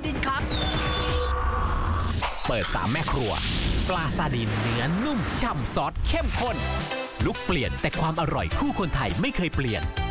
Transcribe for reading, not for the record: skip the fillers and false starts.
ดินครับเปิด3แม่ครัวปลาซาดินเนื้อนุ่มฉ่ำซอสเข้มข้นลุกเปลี่ยนแต่ความอร่อยคู่คนไทยไม่เคยเปลี่ยน